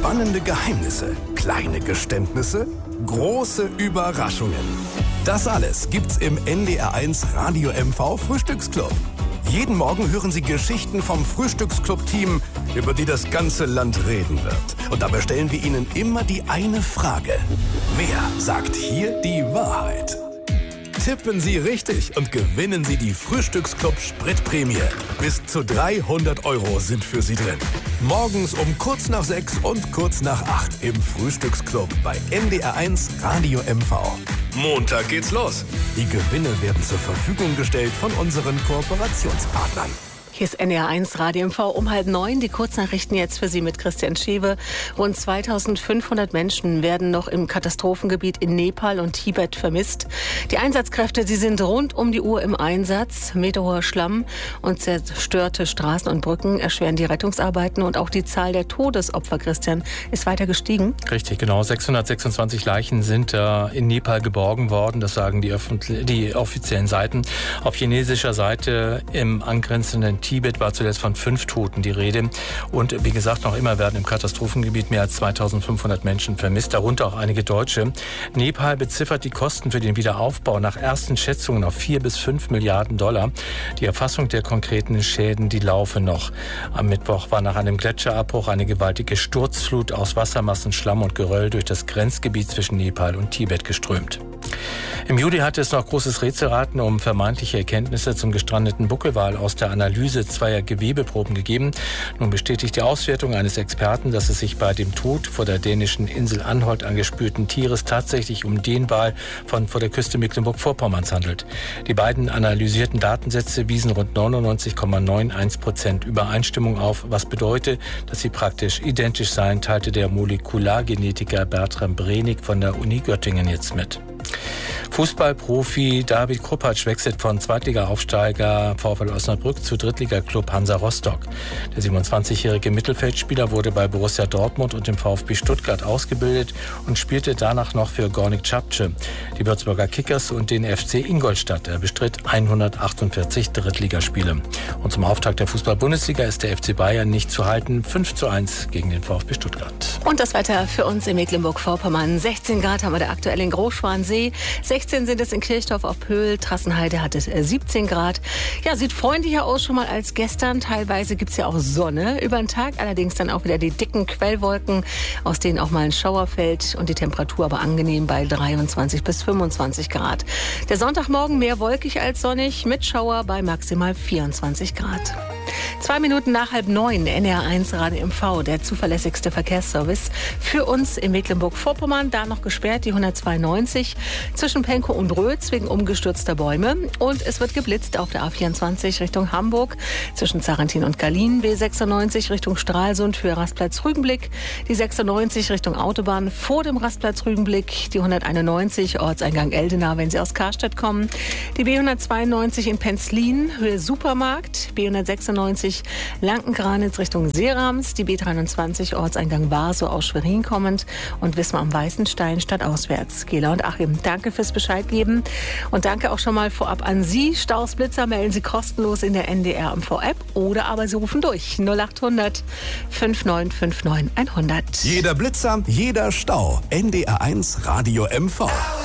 Spannende Geheimnisse, kleine Geständnisse, große Überraschungen. Das alles gibt's im NDR1 Radio MV Frühstücksclub. Jeden Morgen hören Sie Geschichten vom Frühstücksclub-Team, über die das ganze Land reden wird. Und dabei stellen wir Ihnen immer die eine Frage. Wer sagt hier die Wahrheit? Tippen Sie richtig und gewinnen Sie die Frühstücksclub Spritprämie. Bis zu 300 € sind für Sie drin. Morgens um kurz nach 6 und kurz nach 8 im Frühstücksclub bei NDR1 Radio MV. Montag geht's los. Die Gewinne werden zur Verfügung gestellt von unseren Kooperationspartnern. Hier ist NDR1 Radio MV um 8:30. Die Kurznachrichten jetzt für Sie mit Christian Schewe. Rund 2500 Menschen werden noch im Katastrophengebiet in Nepal und Tibet vermisst. Die Einsatzkräfte, sie sind rund um die Uhr im Einsatz. Meterhoher Schlamm und zerstörte Straßen und Brücken erschweren die Rettungsarbeiten. Und auch die Zahl der Todesopfer, Christian, ist weiter gestiegen. Richtig, genau. 626 Leichen sind in Nepal geborgen worden. Das sagen die offiziellen Seiten. Auf chinesischer Seite im angrenzenden Tibet war zuletzt von 5 Toten die Rede. Und wie gesagt, noch immer werden im Katastrophengebiet mehr als 2500 Menschen vermisst, darunter auch einige Deutsche. Nepal beziffert die Kosten für den Wiederaufbau nach ersten Schätzungen auf 4 bis 5 Milliarden $. Die Erfassung der konkreten Schäden, die laufe noch. Am Mittwoch war nach einem Gletscherabbruch eine gewaltige Sturzflut aus Wassermassen, Schlamm und Geröll durch das Grenzgebiet zwischen Nepal und Tibet geströmt. Im Juli hatte es noch großes Rätselraten um vermeintliche Erkenntnisse zum gestrandeten Buckelwal aus der Analyse zweier Gewebeproben gegeben. Nun bestätigt die Auswertung eines Experten, dass es sich bei dem Tod vor der dänischen Insel Anholt angespülten Tieres tatsächlich um den Wal von vor der Küste Mecklenburg-Vorpommerns handelt. Die beiden analysierten Datensätze wiesen rund 99,91% Übereinstimmung auf, was bedeutet, dass sie praktisch identisch seien, teilte der Molekulargenetiker Bertram Brenig von der Uni Göttingen jetzt mit. Fußballprofi David Krupacz wechselt von Zweitliga-Aufsteiger VfL Osnabrück zu Drittligaklub Hansa Rostock. Der 27-jährige Mittelfeldspieler wurde bei Borussia Dortmund und dem VfB Stuttgart ausgebildet und spielte danach noch für Gornik Čapce, die Würzburger Kickers und den FC Ingolstadt. Er bestritt 148 Drittligaspiele. Und zum Auftakt der Fußball-Bundesliga ist der FC Bayern nicht zu halten. 5:1 gegen den VfB Stuttgart. Und das Wetter für uns in Mecklenburg-Vorpommern. 16 Grad haben wir da aktuell in Großschwansee. 16 sind es in Kirchdorf auf Pöhl. Trassenheide hat es 17 Grad. Ja, sieht freundlicher aus schon mal als gestern. Teilweise gibt es ja auch Sonne über den Tag. Allerdings dann auch wieder die dicken Quellwolken, aus denen auch mal ein Schauer fällt. Und die Temperatur aber angenehm bei 23 bis 25 Grad. Der Sonntagmorgen mehr wolkig als sonnig mit Schauer bei maximal 24 Grad. 2 Minuten nach 8:30, NDR1 Radio MV, der zuverlässigste Verkehrsservice für uns in Mecklenburg-Vorpommern. Da noch gesperrt, die 192 zwischen Penkow und Rötz wegen umgestürzter Bäume. Und es wird geblitzt auf der A24 Richtung Hamburg zwischen Zarentin und Gahlin, B96 Richtung Stralsund, Höhe Rastplatz Rügenblick, die 96 Richtung Autobahn vor dem Rastplatz Rügenblick, die 191 Ortseingang Eldena, wenn Sie aus Karstadt kommen, die B192 in Penzlin, Höhe Supermarkt, B196 Lanken-Granitz Richtung Seerams, die B23 Ortseingang Barsow aus Schwerin kommend und Wismar am Weißenstein stadtauswärts. Gela und Achim, danke fürs Bescheid geben und danke auch schon mal vorab an Sie. Staus, Blitzer melden Sie kostenlos in der NDR MV-App oder aber Sie rufen durch 0800 5959 100. Jeder Blitzer, jeder Stau. NDR1 Radio MV.